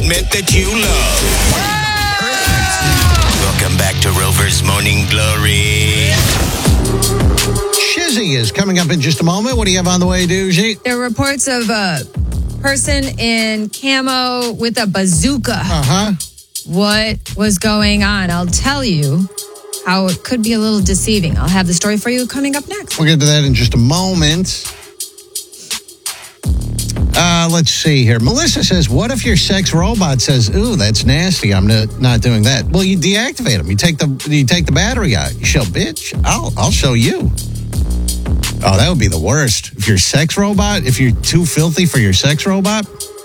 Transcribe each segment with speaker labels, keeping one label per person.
Speaker 1: entertainment that you love. Welcome back to Rover's Morning Glory.
Speaker 2: Shizzy is coming up in just a moment. What do you have on the way, Doozy?
Speaker 3: There are reports of a person in camo with a bazooka.
Speaker 2: Uh-huh.
Speaker 3: What was going on? I'll tell you how it could be a little deceiving. I'll have the story for you coming up next.
Speaker 2: We'll get to that in just a moment. Let's see here. Melissa says, what if your sex robot says, ooh, that's nasty, I'm not doing that? Well, you deactivate them. You take the battery out. You show, bitch, I'll show you. Oh, that would be the worst. If you're too filthy for your sex robot.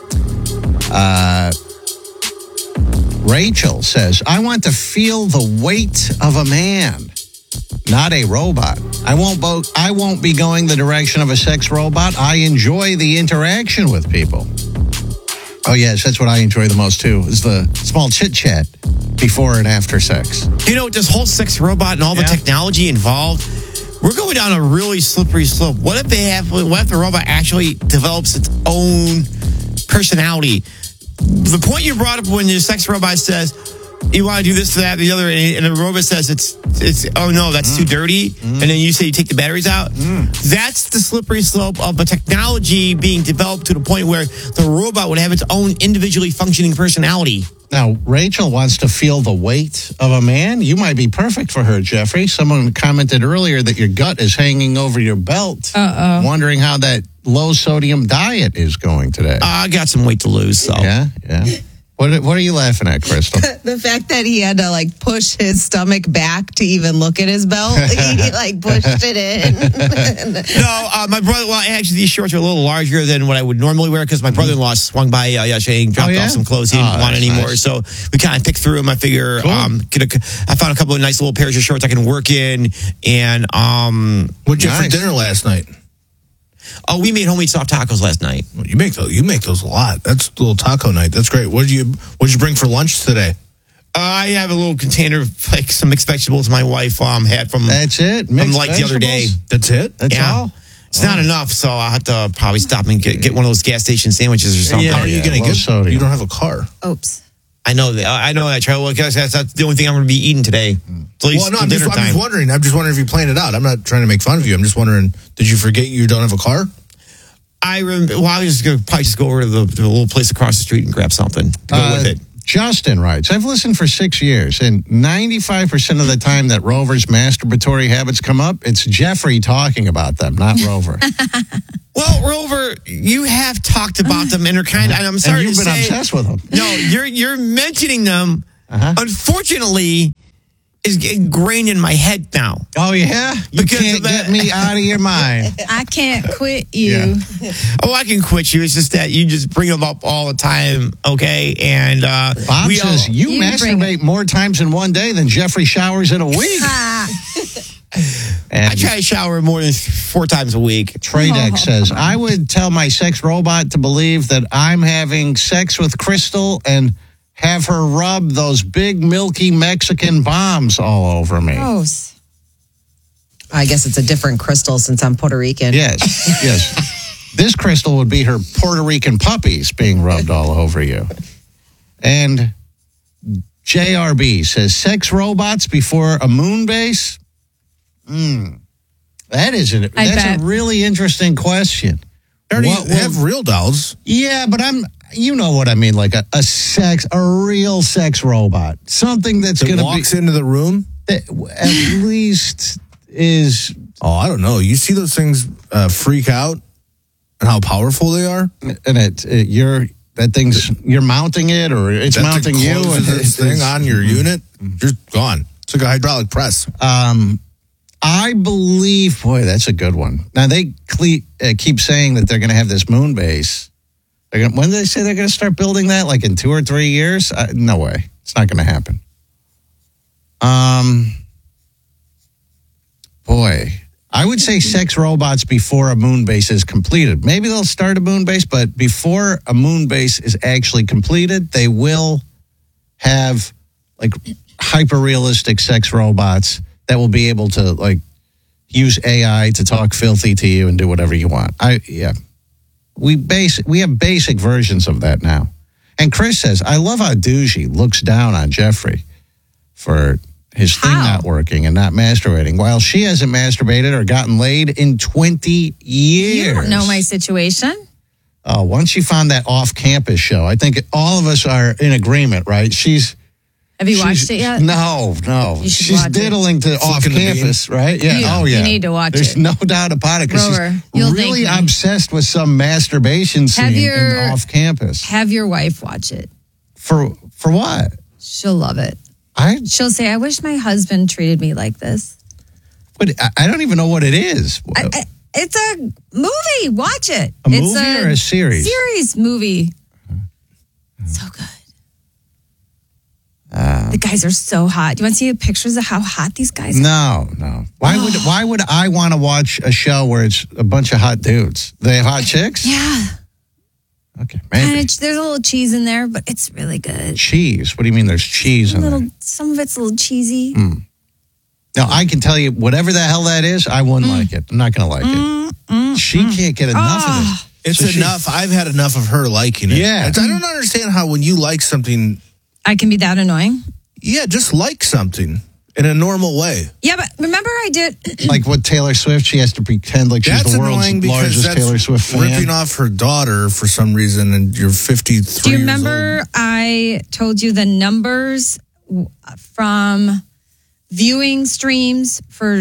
Speaker 2: Rachel says, I want to feel the weight of a man, not a robot. I won't be going the direction of a sex robot. I enjoy the interaction with people. Oh, yes, that's what I enjoy the most, too, is the small chit-chat before and after sex.
Speaker 4: You know, this whole sex robot and all the technology involved, we're going down a really slippery slope. What if the robot actually develops its own personality? The point you brought up when your sex robot says, you want to do this, that, the other, and the robot says it's oh no, that's too dirty, and then you say you take the batteries out. That's the slippery slope of a technology being developed to the point where the robot would have its own individually functioning personality.
Speaker 2: Now, Rachel wants to feel the weight of a man. You might be perfect for her, Jeffrey. Someone commented earlier that your gut is hanging over your belt. Wondering how that low-sodium diet is going today.
Speaker 4: I got some weight to lose, so.
Speaker 2: Yeah. What are you laughing at, Crystal?
Speaker 5: The fact that he had to push his stomach back to even look at his belt. He pushed it in.
Speaker 4: No, my brother. Well, actually, these shorts are a little larger than what I would normally wear because my brother-in-law swung by yesterday and dropped off some clothes he didn't want anymore. Nice. So we kind of picked through them. I figure, cool. I found a couple of nice little pairs of shorts I can work in. And
Speaker 6: what'd you have for dinner last night?
Speaker 4: Oh, we made homemade soft tacos last night.
Speaker 6: Well, you make those a lot. That's a little taco night. That's great. What'd you bring for lunch today?
Speaker 4: I have a little container of some mixed vegetables my wife had from.
Speaker 2: That's it.
Speaker 4: From the other day.
Speaker 6: That's it.
Speaker 2: That's all.
Speaker 4: It's not enough, so I'll have to probably stop and get one of those gas station sandwiches or something.
Speaker 6: How are you going to get soda? You don't have a car.
Speaker 5: Oops.
Speaker 4: I know that. That's the only thing I'm going to be eating today.
Speaker 6: I'm just wondering. I'm just wondering if you planned it out. I'm not trying to make fun of you. I'm just wondering, did you forget you don't have a car?
Speaker 4: I was going to probably just go over to the little place across the street and grab something. Go with it.
Speaker 2: Justin writes, I've listened for 6 years, and 95% of the time that Rover's masturbatory habits come up, it's Jeffrey talking about them, not Rover.
Speaker 4: Well, Rover, you have talked about them, and I'm sorry
Speaker 2: and you've been obsessed with them.
Speaker 4: No, you're mentioning them. Unfortunately, is ingrained in my head now.
Speaker 2: Oh, yeah? You can't get me out of your mind.
Speaker 3: I can't quit you.
Speaker 4: Yeah. Oh, I can quit you. It's just that you just bring them up all the time, okay? And
Speaker 2: Bob says you masturbate more times in one day than Jeffrey showers in a week.
Speaker 4: I try to shower more than 4 times a week.
Speaker 2: Tradex says, I would tell my sex robot to believe that I'm having sex with Crystal and have her rub those big, milky Mexican bombs all over me.
Speaker 3: Gross.
Speaker 5: I guess it's a different Crystal since I'm Puerto Rican.
Speaker 2: Yes. This Crystal would be her Puerto Rican puppies being rubbed all over you. And JRB says, sex robots before a moon base? That's a really interesting question.
Speaker 6: They have real dolls.
Speaker 2: Yeah, but you know what I mean, like a real sex robot. Something that
Speaker 6: walks into the room?
Speaker 2: At least is...
Speaker 6: Oh, I don't know. You see those things freak out and how powerful they are?
Speaker 2: And you're mounting it or it's mounting you.
Speaker 6: And this thing on your unit, you're gone. It's like a hydraulic press.
Speaker 2: I believe, boy, that's a good one. Now, they keep saying that they're going to have this moon base. When do they say they're going to start building that? Like in 2 or 3 years? No way. It's not going to happen. Boy, I would say sex robots before a moon base is completed. Maybe they'll start a moon base, but before a moon base is actually completed, they will have like hyper-realistic sex robots that will be able to use AI to talk filthy to you and do whatever you want. We have basic versions of that now. And Chris says, I love how Doogie looks down on Jeffrey for his thing
Speaker 3: How?
Speaker 2: not working and not masturbating, while she hasn't masturbated or gotten laid in 20 years.
Speaker 3: You don't know my situation.
Speaker 2: Oh, once you found that off-campus show, I think all of us are in agreement, right?
Speaker 3: Have you watched it yet?
Speaker 2: No.
Speaker 3: You should
Speaker 2: She's
Speaker 3: watch it.
Speaker 2: diddling to off-campus, right? Yeah.
Speaker 3: You-
Speaker 2: oh, yeah.
Speaker 3: you need to watch
Speaker 2: There's
Speaker 3: it.
Speaker 2: no doubt about it. 'Cause
Speaker 3: Rover,
Speaker 2: she's
Speaker 3: you'll
Speaker 2: really
Speaker 3: thank me.
Speaker 2: obsessed with some masturbation scene in off-campus.
Speaker 3: Have your wife watch it.
Speaker 2: For what?
Speaker 3: She'll love it.
Speaker 2: I
Speaker 3: She'll say, I wish my husband treated me like this.
Speaker 2: I don't even know what it is.
Speaker 3: It's a movie. Watch it.
Speaker 2: A
Speaker 3: It's
Speaker 2: movie or a series?
Speaker 3: Series movie. So good. The guys are so hot. Do you want to see pictures of how hot these guys are?
Speaker 2: No. Why would I want to watch a show where it's a bunch of hot dudes? They have hot chicks?
Speaker 3: Yeah.
Speaker 2: Okay, maybe.
Speaker 3: And there's a little cheese in there, but it's really good.
Speaker 2: Cheese? What do you mean there's cheese in there?
Speaker 3: Some of it's a little cheesy.
Speaker 2: Now, I can tell you, whatever the hell that is, I wouldn't like it. I'm not going to like it. She can't get enough of it.
Speaker 6: It's
Speaker 2: So she-
Speaker 6: enough. I've had enough of her liking it.
Speaker 2: Yeah.
Speaker 6: I don't understand how when you like something,
Speaker 3: I can be that annoying.
Speaker 6: yeah, just like something in a normal way.
Speaker 3: Yeah, but remember I did.
Speaker 2: Like with Taylor Swift, she has to pretend like she's
Speaker 6: That's
Speaker 2: the
Speaker 6: annoying
Speaker 2: world's
Speaker 6: because
Speaker 2: largest
Speaker 6: that's
Speaker 2: Taylor Swift fan.
Speaker 6: ripping off her daughter for some reason, and you're 53
Speaker 3: Do you
Speaker 6: years
Speaker 3: remember
Speaker 6: old.
Speaker 3: I told you the numbers from viewing streams for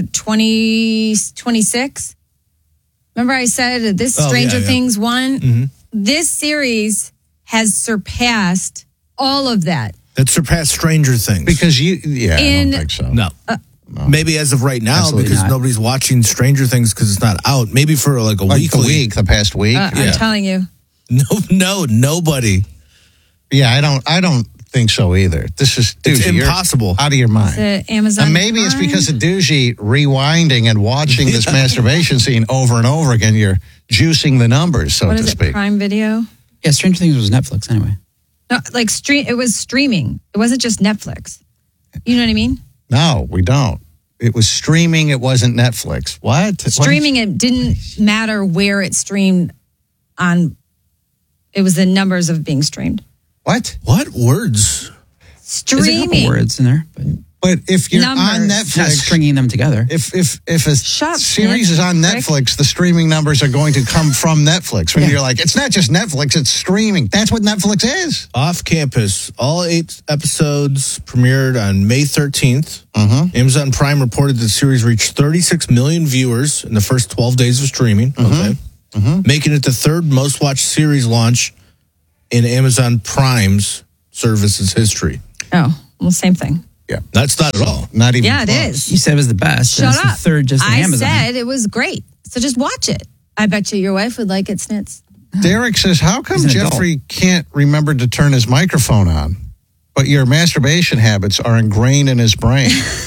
Speaker 3: 2026? Remember I said this
Speaker 6: Oh,
Speaker 3: Stranger
Speaker 6: yeah.
Speaker 3: Things one?
Speaker 6: Mm-hmm.
Speaker 3: This series has surpassed all of that.
Speaker 6: That surpassed Stranger Things.
Speaker 2: Because I
Speaker 3: In-
Speaker 2: don't think so.
Speaker 6: No. Maybe as of right now,
Speaker 2: Absolutely
Speaker 6: because
Speaker 2: not.
Speaker 6: nobody's watching Stranger Things because it's not out. Maybe for like a
Speaker 2: Like
Speaker 6: weekly.
Speaker 2: the past week.
Speaker 3: I'm telling you.
Speaker 6: No, nobody.
Speaker 2: Yeah, I don't think so either. This is
Speaker 6: It's
Speaker 2: Doogie, you're
Speaker 6: impossible.
Speaker 2: out of your mind.
Speaker 3: The Amazon.
Speaker 2: And maybe it's
Speaker 3: Prime.
Speaker 2: because of Doogie rewinding and watching this masturbation scene over and over again. You're juicing the numbers, so
Speaker 3: What
Speaker 2: to
Speaker 3: is it?
Speaker 2: speak.
Speaker 3: Prime Video?
Speaker 7: Yeah, Stranger Things was Netflix anyway.
Speaker 3: No, like it was streaming. It wasn't just Netflix. You know what I mean?
Speaker 2: No, we don't. It was streaming. It wasn't Netflix. What?
Speaker 3: Streaming, it didn't matter where it streamed on. It was the numbers of being streamed.
Speaker 2: What?
Speaker 6: What words?
Speaker 7: There's a couple
Speaker 3: Streaming.
Speaker 7: words in there, but
Speaker 2: But if you're
Speaker 3: Numbers.
Speaker 2: on
Speaker 7: it's not
Speaker 2: Netflix,
Speaker 7: stringing them together.
Speaker 2: if a
Speaker 3: Shut up,
Speaker 2: series is on
Speaker 3: Nick.
Speaker 2: Netflix, the streaming numbers are going to come from Netflix. When you're like, it's not just Netflix, it's streaming. That's what Netflix is.
Speaker 6: Off Campus. All 8 episodes premiered on May 13th.
Speaker 2: Mm-hmm.
Speaker 6: Amazon Prime reported the series reached 36 million viewers in the first 12 days of streaming. Okay. Making it the third most watched series launch in Amazon Prime's service's history.
Speaker 3: Oh, well, same thing.
Speaker 2: Yeah,
Speaker 6: That's not at all.
Speaker 2: not even.
Speaker 3: Yeah, it
Speaker 2: close.
Speaker 3: is.
Speaker 7: You said it was the best. and
Speaker 3: Shut
Speaker 7: it's
Speaker 3: up.
Speaker 7: the third just in
Speaker 3: I
Speaker 7: Amazon.
Speaker 3: said it was great. So just watch it. I bet you your wife would like it, Snitz.
Speaker 2: Derek says, how come
Speaker 7: He's an adult.
Speaker 2: Jeffrey can't remember to turn his microphone on, but your masturbation habits are ingrained in his brain?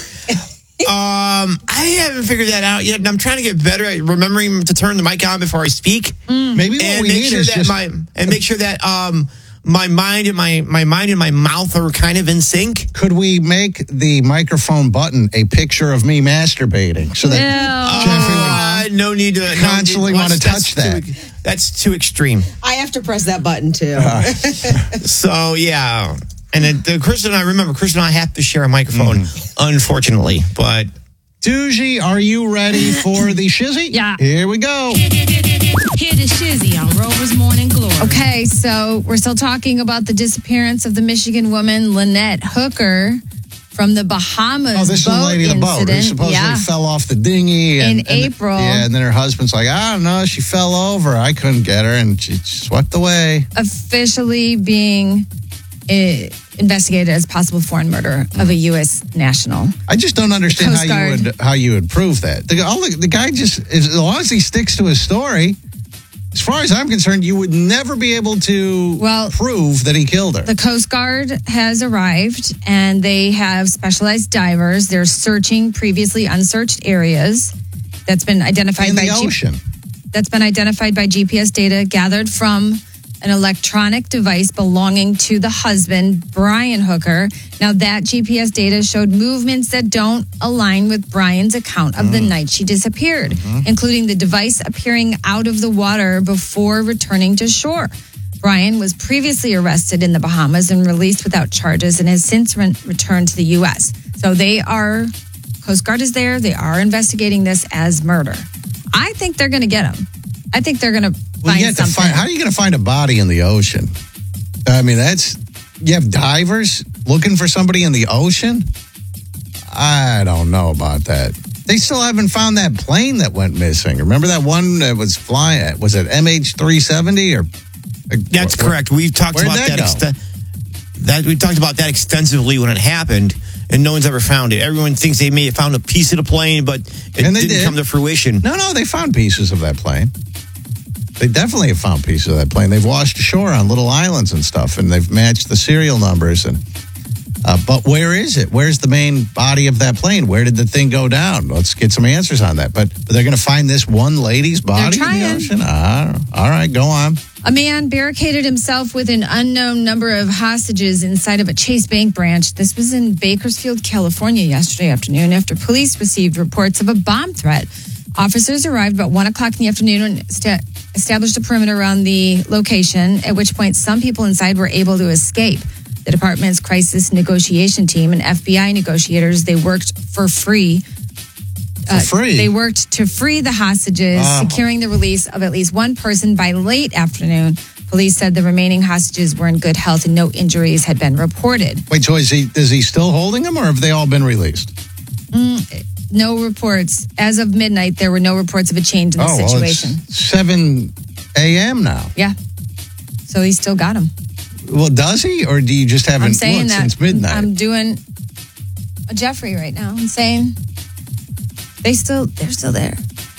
Speaker 4: I haven't figured that out yet, and I'm trying to get better at remembering to turn the mic on before I speak,
Speaker 2: Maybe what
Speaker 4: and
Speaker 2: we
Speaker 4: make
Speaker 2: need
Speaker 4: sure
Speaker 2: is
Speaker 4: that
Speaker 2: just
Speaker 4: my mind and my mind and my mouth are kind of in sync.
Speaker 2: could we make the microphone button a picture of me masturbating so that Jeffrey would
Speaker 4: No need to
Speaker 2: constantly
Speaker 4: no,
Speaker 2: want to
Speaker 4: that's
Speaker 2: touch
Speaker 4: too- That's too extreme.
Speaker 5: I have to press that button too.
Speaker 4: So yeah, and Chris and I have to share a microphone, unfortunately, but.
Speaker 2: Doogie, are you ready for the shizzy?
Speaker 3: Yeah.
Speaker 2: Here we go.
Speaker 8: Hear the shizzy on Rover's Morning Glory.
Speaker 3: Okay, so we're still talking about the disappearance of the Michigan woman Lynette Hooker from the Bahamas
Speaker 2: Oh, this is the
Speaker 3: boat
Speaker 2: lady in the boat who
Speaker 3: incident.
Speaker 2: supposedly
Speaker 3: Yeah.
Speaker 2: fell off the dinghy.
Speaker 3: In April.
Speaker 2: And then her husband's like, I don't know, she fell over. I couldn't get her, and she swept away.
Speaker 3: Officially being investigated as possible foreign murder of a U.S. national.
Speaker 2: I just don't understand
Speaker 3: Coast Guard.
Speaker 2: how you would prove that. The guy just, as long as he sticks to his story, as far as I'm concerned, you would never be able to prove that he killed her.
Speaker 3: The Coast Guard has arrived and they have specialized divers. They're searching previously unsearched areas. That's been identified
Speaker 2: in
Speaker 3: by
Speaker 2: the ocean.
Speaker 3: That's been identified by GPS data gathered from an electronic device belonging to the husband, Brian Hooker. Now, that GPS data showed movements that don't align with Brian's account of the night she disappeared, including the device appearing out of the water before returning to shore. Brian was previously arrested in the Bahamas and released without charges and has since returned to the U.S. So Coast Guard is there. They are investigating this as murder. I think they're going to get him. I think they're going to find something.
Speaker 2: How are you going to find a body in the ocean? I mean, you have divers looking for somebody in the ocean? I don't know about that. They still haven't found that plane that went missing. Remember that one that was flying? Was it MH370 or?
Speaker 4: That's correct. We've talked about that. We talked about that extensively when it happened, and no one's ever found it. Everyone thinks they may have found a piece of the plane, but it didn't come to fruition.
Speaker 2: No, they found pieces of that plane. They definitely have found pieces of that plane. They've washed ashore on little islands and stuff, and they've matched the serial numbers. And but where is it? Where's the main body of that plane? Where did the thing go down? Let's get some answers on that. But they're going to find this one lady's body in the ocean? All right, go on.
Speaker 3: A man barricaded himself with an unknown number of hostages inside of a Chase Bank branch. This was in Bakersfield, California yesterday afternoon after police received reports of a bomb threat. Officers arrived about 1 o'clock in the afternoon and established a perimeter around the location, at which point some people inside were able to escape. The department's crisis negotiation team and FBI negotiators, they worked for free. They worked to free the hostages, securing the release of at least one person by late afternoon. Police said the remaining hostages were in good health and no injuries had been reported.
Speaker 2: Wait, so is he still holding them, or have they all been released?
Speaker 3: No reports. As of midnight, there were no reports of a change in the situation.
Speaker 2: Well, it's 7 a.m. now.
Speaker 3: Yeah. So he still got them.
Speaker 2: Well, does he, or do you just haven't looked since midnight?
Speaker 3: I'm doing a Jeffrey right now. I'm saying they're still there.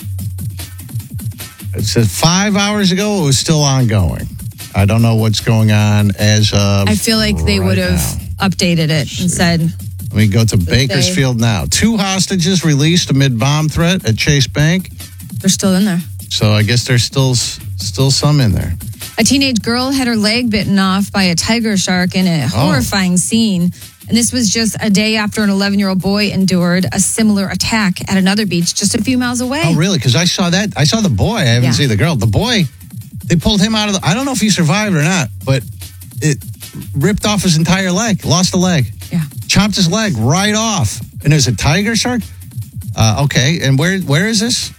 Speaker 2: It says 5 hours ago it was still ongoing. I don't know what's going on as of
Speaker 3: I feel like they would have updated it and said.
Speaker 2: Let me go to Bakersfield now. 2 hostages released amid bomb threat at Chase Bank.
Speaker 3: They're still in there.
Speaker 2: So I guess there's still some in there.
Speaker 3: A teenage girl had her leg bitten off by a tiger shark in a horrifying scene. And this was just a day after an 11-year-old boy endured a similar attack at another beach just a few miles away.
Speaker 2: Oh, really? Because I saw that. I saw the boy. I haven't seen the girl. The boy, they pulled him out of I don't know if he survived or not, but it ripped off his entire leg. Lost a leg.
Speaker 3: Yeah.
Speaker 2: Chopped his leg right off. And there's a tiger shark? Okay. And where is this?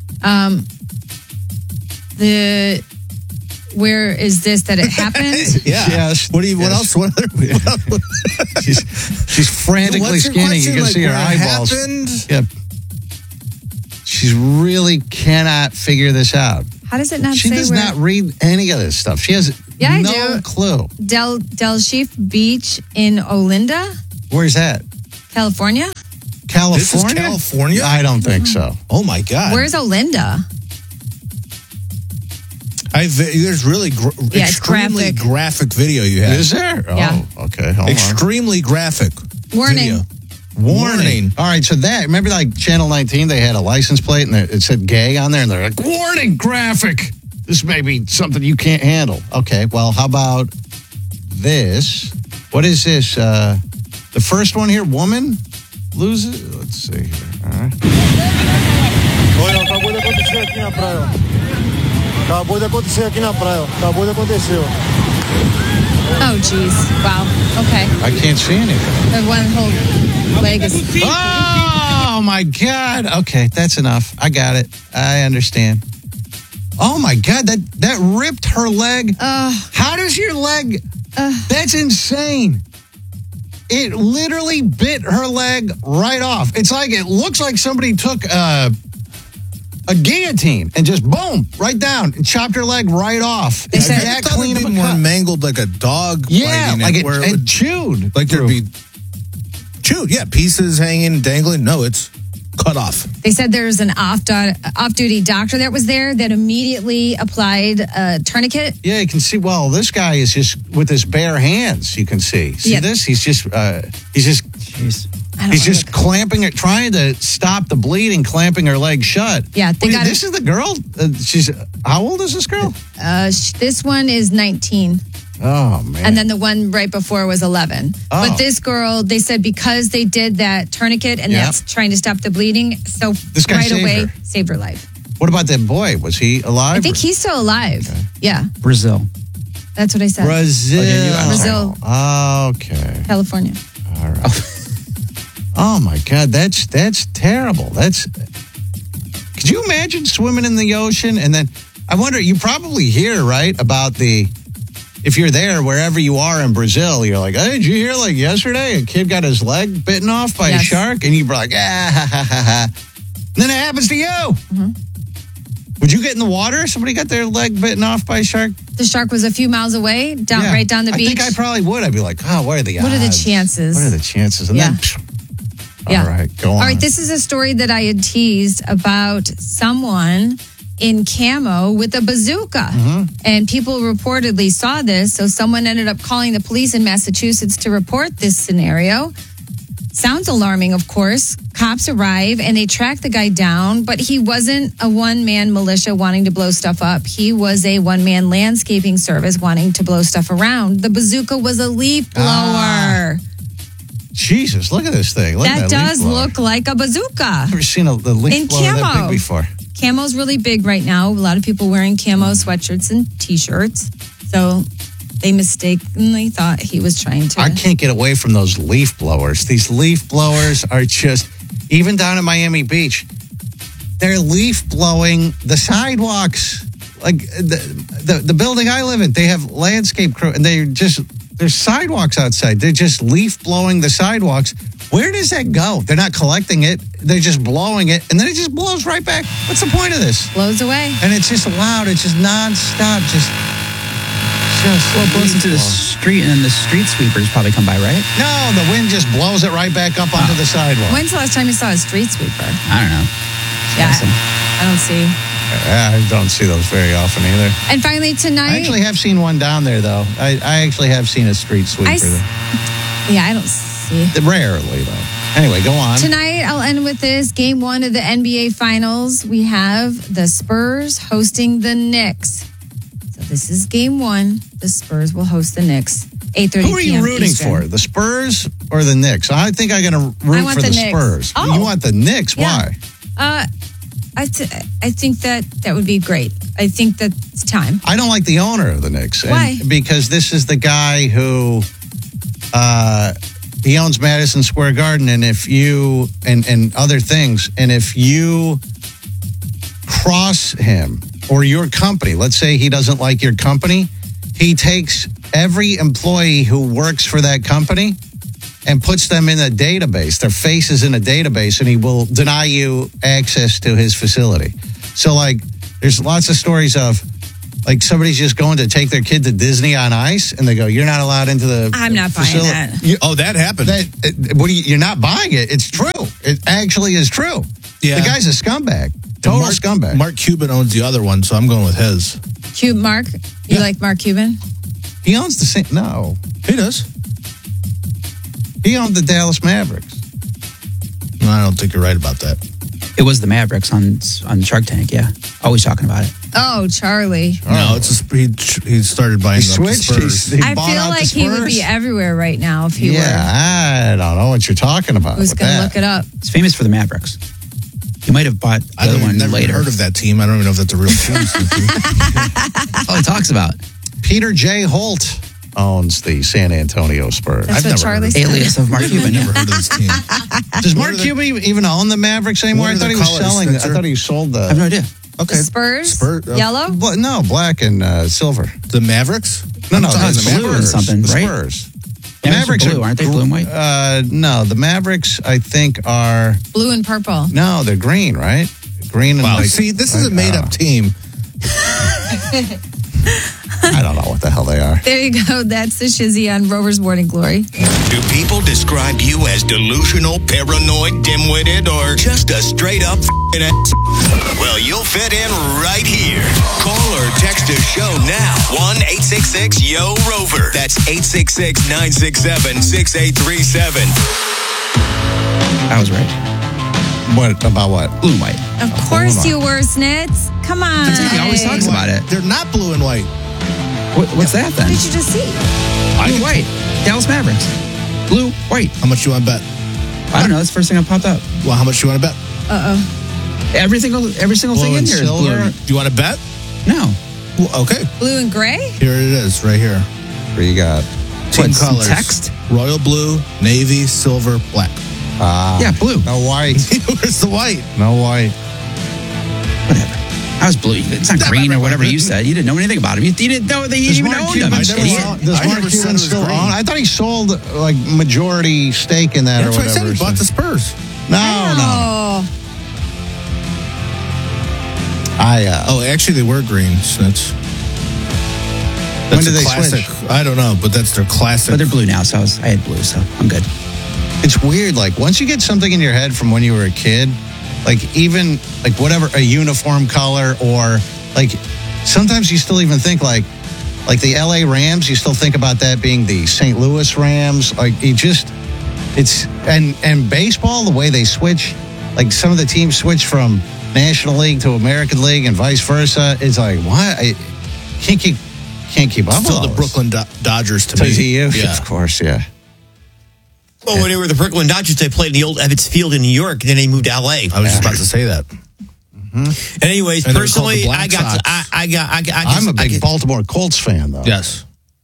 Speaker 3: Where is this that it happened?
Speaker 6: Yeah.
Speaker 2: Yes.
Speaker 6: What else?
Speaker 2: She's frantically scanning. You can see her eyeballs.
Speaker 6: Happened?
Speaker 2: Yeah. She really cannot figure this out.
Speaker 3: How does it not
Speaker 2: She
Speaker 3: say
Speaker 2: does
Speaker 3: where?
Speaker 2: not read any of this stuff. She has
Speaker 3: I
Speaker 2: no
Speaker 3: do.
Speaker 2: clue.
Speaker 3: Del Sheaf Beach in Olinda,
Speaker 2: Where's that?
Speaker 3: California.
Speaker 2: California?
Speaker 6: This is California?
Speaker 2: I don't think so.
Speaker 6: Oh my God.
Speaker 3: Where's Olinda?
Speaker 6: There's really
Speaker 3: it's
Speaker 6: extremely
Speaker 3: graphic.
Speaker 6: graphic video you have.
Speaker 2: Is there?
Speaker 3: Yeah.
Speaker 2: Oh, okay. Hold on.
Speaker 6: Extremely graphic.
Speaker 3: Warning.
Speaker 6: Video.
Speaker 2: Warning. All right, so that, remember like Channel 19, they had a license plate and it said gay on there and they're like, warning, graphic. This may be something you can't handle. Okay, well, how about this? What is this? The first one here, woman loses? Let's see here. All right.
Speaker 3: Oh, geez. Wow. Okay.
Speaker 2: I can't see anything.
Speaker 3: The one whole leg is.
Speaker 2: Oh, my God. Okay, that's enough. I got it. I understand. Oh, my God. That ripped her leg. How does your leg... That's insane. It literally bit her leg right off. It looks like somebody took a guillotine and just boom, right down and chopped her leg right off.
Speaker 3: They said
Speaker 2: that
Speaker 6: I thought
Speaker 2: clean
Speaker 6: it'd
Speaker 2: of
Speaker 6: be
Speaker 2: a
Speaker 6: more
Speaker 2: cut.
Speaker 6: mangled like a dog.
Speaker 2: Yeah,
Speaker 6: biting
Speaker 2: like
Speaker 6: where
Speaker 2: it chewed.
Speaker 6: Like there'd be chewed. Yeah, pieces hanging, dangling. No, it's cut off.
Speaker 3: They said there's an off-duty doctor that was there that immediately applied a tourniquet.
Speaker 2: Yeah, you can see. Well, this guy is just with his bare hands. You can see. See this? He's just clamping it, trying to stop the bleeding, clamping her leg shut.
Speaker 3: Yeah,
Speaker 2: this is the girl. She's how old is this girl?
Speaker 3: This one is 19.
Speaker 2: Oh man!
Speaker 3: And then the one right before was 11.
Speaker 2: Oh.
Speaker 3: But this girl, they said because they did that tourniquet and that's trying to stop the bleeding, so
Speaker 2: this guy
Speaker 3: right
Speaker 2: saved
Speaker 3: away
Speaker 2: her.
Speaker 3: saved her life.
Speaker 2: What about that boy? Was he alive?
Speaker 3: I think he's still alive.
Speaker 2: Okay.
Speaker 3: Yeah.
Speaker 7: Brazil.
Speaker 3: That's what I said.
Speaker 2: Brazil.
Speaker 3: Brazil.
Speaker 2: Okay.
Speaker 3: California.
Speaker 2: All right. Oh my God, that's terrible. Could you imagine swimming in the ocean and then I wonder, you probably hear, right, about if you're there, wherever you are in Brazil, you're like, hey, did you hear like yesterday a kid got his leg bitten off by a shark? And you're like, ha, ha, ha, ha. And then it happens to you.
Speaker 3: Mm-hmm.
Speaker 2: Would you get in the water if somebody got their leg bitten off by a shark?
Speaker 3: The shark was a few miles away, right down the beach.
Speaker 2: I think I probably would. I'd be like, what are the odds?
Speaker 3: What are the chances?
Speaker 2: What are the chances? And then,
Speaker 3: Yeah.
Speaker 2: all right, go on.
Speaker 3: All right, this is a story that I had teased about someone in camo with a bazooka. And people reportedly saw this. So someone ended up calling the police in Massachusetts to report this scenario. Sounds alarming, of course. Cops arrive and they track the guy down, but he wasn't a one-man militia wanting to blow stuff up. He was a one-man landscaping service wanting to blow stuff around. The bazooka was a leaf blower.
Speaker 2: Jesus, look at this thing. Look
Speaker 3: That
Speaker 2: at
Speaker 3: does
Speaker 2: leaf blower.
Speaker 3: look like a bazooka.
Speaker 2: I've never seen a leaf
Speaker 3: In
Speaker 2: blower that
Speaker 3: camo.
Speaker 2: big before.
Speaker 3: Camo's really big right now. A lot of people wearing camo sweatshirts and T-shirts. So they mistakenly thought he was trying to.
Speaker 2: I can't get away from those leaf blowers. These leaf blowers are just, even down at Miami Beach, they're leaf blowing the sidewalks. Like the building I live in, they have landscape crew, and there's sidewalks outside. They're just leaf blowing the sidewalks. Where does that go? They're not collecting it. They're just blowing it, and then it just blows right back. What's the point of this?
Speaker 3: Blows away.
Speaker 2: And it's just loud. It's just nonstop.
Speaker 7: Well, it blows into the street, and then the street sweepers probably come by, right?
Speaker 2: No, the wind just blows it right back up onto the sidewalk.
Speaker 3: When's the last time you saw a street sweeper?
Speaker 7: I don't know.
Speaker 3: Yeah,
Speaker 7: Awesome.
Speaker 3: I don't see.
Speaker 2: I don't see those very often either.
Speaker 3: And finally tonight.
Speaker 2: I actually have seen one down there, though. I actually have seen a street sweeper.
Speaker 3: Yeah, I don't see.
Speaker 2: Rarely, though. Anyway, go on.
Speaker 3: Tonight, I'll end with this. Game 1 of the NBA Finals. We have the Spurs hosting the Knicks. So this is game 1. The Spurs will host the Knicks. 8:30
Speaker 2: Who are you
Speaker 3: p.m.
Speaker 2: rooting
Speaker 3: Eastern.
Speaker 2: for? The Spurs or the Knicks? I think I'm going to root
Speaker 3: want
Speaker 2: for
Speaker 3: the
Speaker 2: the
Speaker 3: Knicks.
Speaker 2: Spurs.
Speaker 3: Oh.
Speaker 2: You want the Knicks?
Speaker 3: Yeah.
Speaker 2: Why?
Speaker 3: I think that would be great. I think that's time.
Speaker 2: I don't like the owner of the Knicks.
Speaker 3: Why?
Speaker 2: Because this is the guy who he owns Madison Square Garden, and if you and other things, and if you cross him or your company, let's say he doesn't like your company, he takes every employee who works for that company and puts them in a database. Their face is in a database, and he will deny you access to his facility. So, like, there's lots of stories of, like, somebody's just going to take their kid to Disney on Ice, and they go, "You're not allowed into the
Speaker 3: I'm not buying
Speaker 2: facility."
Speaker 3: that.
Speaker 6: That happened.
Speaker 2: You're not buying it. It's true. It actually is true.
Speaker 6: Yeah.
Speaker 2: The guy's a scumbag. Total scumbag.
Speaker 6: Mark Cuban owns the other one, so I'm going with his.
Speaker 3: Mark? You like Mark Cuban?
Speaker 2: He owns the same. No.
Speaker 6: He does.
Speaker 2: He owned the Dallas Mavericks.
Speaker 6: No, I don't think you're right about that.
Speaker 7: It was the Mavericks on Shark Tank, yeah. Always talking about it.
Speaker 3: Oh, Charlie.
Speaker 6: No, it's he started buying
Speaker 2: He
Speaker 6: up the
Speaker 2: switched.
Speaker 6: Spurs.
Speaker 2: He
Speaker 3: I
Speaker 2: bought
Speaker 3: feel
Speaker 2: out the
Speaker 3: like he would
Speaker 2: Spurs.
Speaker 3: be everywhere right now if he were.
Speaker 2: Yeah, I don't know what you're talking about.
Speaker 3: Who's
Speaker 2: with
Speaker 3: going to
Speaker 2: that.
Speaker 3: look it up?
Speaker 7: It's famous for the Mavericks. He might have bought the
Speaker 6: I
Speaker 7: other one
Speaker 6: never
Speaker 7: later.
Speaker 6: heard of that team. I don't even know if that's a real team.
Speaker 7: That's all he talks about.
Speaker 2: Peter J. Holt owns the San Antonio Spurs.
Speaker 3: That's what Charlie said.
Speaker 7: Alias of Mark Cuban.
Speaker 6: Never heard of this team.
Speaker 2: Does Mark Cuban even own the Mavericks anymore?
Speaker 6: What
Speaker 2: I
Speaker 6: are
Speaker 2: thought
Speaker 6: the
Speaker 2: he was
Speaker 6: colors,
Speaker 2: selling. I
Speaker 6: Spencer?
Speaker 2: thought he sold
Speaker 7: I have no
Speaker 2: the
Speaker 7: idea.
Speaker 6: Okay.
Speaker 3: The Spurs? Yellow?
Speaker 2: no, black and silver.
Speaker 6: The Mavericks?
Speaker 2: No,
Speaker 7: It's
Speaker 2: the
Speaker 7: blue and
Speaker 2: Spurs.
Speaker 7: something,
Speaker 2: the
Speaker 7: right?
Speaker 2: Spurs. The
Speaker 7: Mavericks
Speaker 2: Mavericks
Speaker 7: are blue, aren't they? Blue and white?
Speaker 2: No, the Mavericks I think are
Speaker 3: Blue and purple.
Speaker 2: no, they're green, right? Green and
Speaker 6: Wow.
Speaker 2: white.
Speaker 6: See, this is a made-up team.
Speaker 2: I don't know what the hell they are.
Speaker 3: There you go. That's the Shizzy on Rover's Morning Glory.
Speaker 1: Do people describe you as delusional, paranoid, dim-witted, or just a straight-up f***ing ass? Well, you'll fit in right here. Call or text the show now. 1-866-YO-ROVER. That's 866-967-6837.
Speaker 7: I was right.
Speaker 2: What about what?
Speaker 7: Blue and white.
Speaker 3: Of course you were, Snits. Come on.
Speaker 7: He always talks about it.
Speaker 6: They're not blue and white.
Speaker 7: What's that then?
Speaker 3: What did you just see?
Speaker 7: Blue and white. Dallas Mavericks. Blue, white.
Speaker 6: How much you want to bet?
Speaker 7: I don't know. That's the first thing that popped up.
Speaker 6: Well, how much you want to bet?
Speaker 3: Uh-oh.
Speaker 7: Every single thing
Speaker 2: Blue
Speaker 7: in
Speaker 2: and
Speaker 7: here is
Speaker 2: silver.
Speaker 7: blue.
Speaker 6: Do you want to bet?
Speaker 7: No.
Speaker 6: Well, okay.
Speaker 3: Blue and gray?
Speaker 6: Here it is, right here.
Speaker 2: What do you got?
Speaker 6: Team
Speaker 7: Some
Speaker 6: colors.
Speaker 7: text?
Speaker 6: Royal blue, navy, silver, black.
Speaker 7: Yeah, blue.
Speaker 2: No white.
Speaker 6: Where's the white?
Speaker 2: No white.
Speaker 7: Whatever. I was blue. It's not green or whatever you said. You didn't know anything about him. You didn't know that he
Speaker 2: Does
Speaker 7: even
Speaker 2: Mark
Speaker 7: owned
Speaker 2: Cuban
Speaker 7: him.
Speaker 2: still
Speaker 7: Idiot.
Speaker 2: own- Does
Speaker 6: I
Speaker 2: Mark
Speaker 6: never said it
Speaker 2: Cuban
Speaker 6: was
Speaker 2: still
Speaker 6: green.
Speaker 2: own? I thought he sold like majority stake in that
Speaker 6: That's
Speaker 2: or
Speaker 6: what I
Speaker 2: whatever.
Speaker 6: said. He bought the Spurs.
Speaker 2: No.
Speaker 3: Oh.
Speaker 6: Oh, actually, they were green. So
Speaker 2: When did
Speaker 6: a
Speaker 2: they
Speaker 6: classic.
Speaker 2: switch?
Speaker 6: I don't know, but that's their classic.
Speaker 7: But they're blue now, so I had blue, so I'm good.
Speaker 2: It's weird. Like once you get something in your head from when you were a kid, like even like whatever a uniform color or like sometimes you still even think like the LA Rams. You still think about that being the St. Louis Rams. Like it's and baseball the way they switch. Like some of the teams switch from National League to American League and vice versa. It's like what I can't keep up.
Speaker 6: Still
Speaker 2: with
Speaker 6: the
Speaker 2: all
Speaker 6: Brooklyn Dodgers to
Speaker 2: this.
Speaker 6: me.
Speaker 2: To you,
Speaker 6: Yeah.
Speaker 2: of course, yeah.
Speaker 4: Well, when they were the Brooklyn Dodgers, they played in the old Ebbets Field in New York, and then they moved to LA.
Speaker 6: I was just about to say that.
Speaker 4: And anyways,
Speaker 6: And they were called the
Speaker 4: personally,
Speaker 6: Black
Speaker 4: I got,
Speaker 6: Sox.
Speaker 2: I'm a big Baltimore Colts fan, though.
Speaker 6: Yes.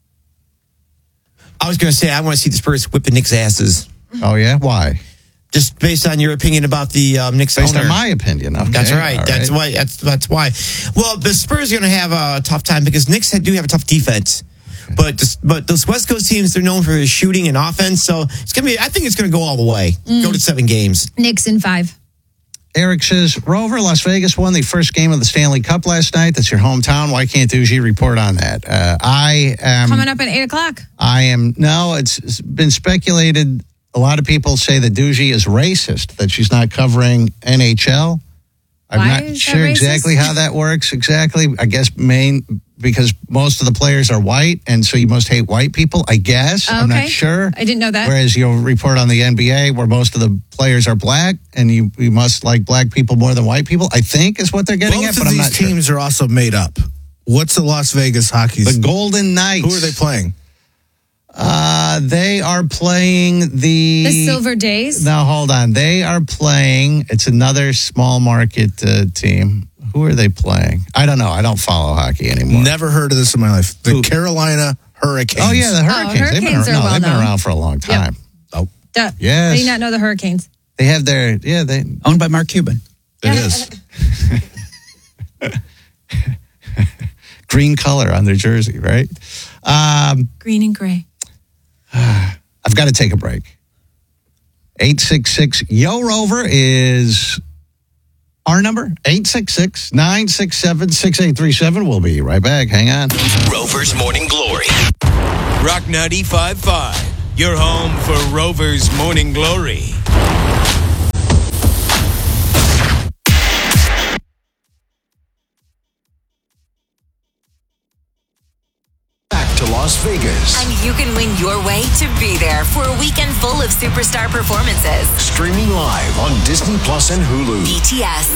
Speaker 4: I was going to say, I want to see the Spurs whipping Knicks' asses.
Speaker 2: Oh yeah, why?
Speaker 4: Just based on your opinion about the Knicks
Speaker 2: Based
Speaker 4: owner.
Speaker 2: on my opinion. Okay,
Speaker 4: That's right.
Speaker 2: all
Speaker 4: That's why. That's why. Well, the Spurs are going to have a tough time because Knicks do have a tough defense. But those West Coast teams, they're known for shooting and offense. So it's going to be. I think it's going to go all the way. Go to 7 games.
Speaker 3: Knicks in 5.
Speaker 2: Eric says, Rover, Las Vegas won the first game of the Stanley Cup last night. That's your hometown. Why can't Doogie report on that? I am
Speaker 3: Coming up at 8 o'clock.
Speaker 2: It's been speculated. A lot of people say that Doogie is racist, that she's not covering NHL. I'm
Speaker 3: Why
Speaker 2: not
Speaker 3: is that
Speaker 2: sure exactly
Speaker 3: racist?
Speaker 2: how that works exactly. I guess because most of the players are white, and so you must hate white people, I guess. I'm not
Speaker 3: Okay.
Speaker 2: sure.
Speaker 3: I didn't know that.
Speaker 2: Whereas you'll report on the NBA where most of the players are black, and you must like black people more than white people, I think is what they're getting
Speaker 6: Both
Speaker 2: at,
Speaker 6: of
Speaker 2: but I'm
Speaker 6: these
Speaker 2: not sure.
Speaker 6: teams are also made up. What's the Las Vegas Hockey?
Speaker 2: The Golden Knights.
Speaker 6: Who are they playing?
Speaker 2: They are playing the
Speaker 3: Silver Days.
Speaker 2: Now, hold on. They are playing, it's another small market team. Who are they playing? I don't know. I don't follow hockey anymore.
Speaker 6: Never heard of this in my life. The
Speaker 2: Who?
Speaker 6: Carolina Hurricanes.
Speaker 2: Oh, yeah, the Hurricanes.
Speaker 3: Hurricanes are well
Speaker 2: they've been
Speaker 3: known.
Speaker 2: around for a long time.
Speaker 3: Duh.
Speaker 2: Yes.
Speaker 3: I did not know the Hurricanes.
Speaker 2: They have their, they
Speaker 7: Owned by Mark Cuban.
Speaker 6: It is.
Speaker 2: green color on their jersey, right?
Speaker 3: Green and gray.
Speaker 2: I've got to take a break. 866 Yo Rover is our number. 866-967-6837. We'll be right back. Hang on.
Speaker 1: Rover's Morning Glory. Rock 95.5. Your home for Rover's Morning Glory.
Speaker 9: Back to Las Vegas.
Speaker 10: And you can win your way to be there for a weekend full of superstar performances.
Speaker 9: Streaming live on Disney Plus and Hulu.
Speaker 10: BTS.